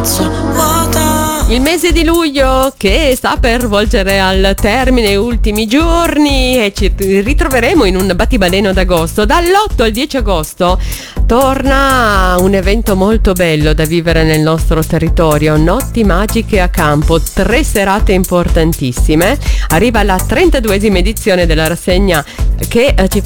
Il mese di luglio che sta per volgere al termine, ultimi giorni, e ci ritroveremo in un battibaleno d'agosto. Dall'8 al 10 agosto torna un evento molto bello da vivere nel nostro territorio, Notti Magiche a Campo, 3 serate importantissime. Arriva la 32esima edizione della rassegna che ci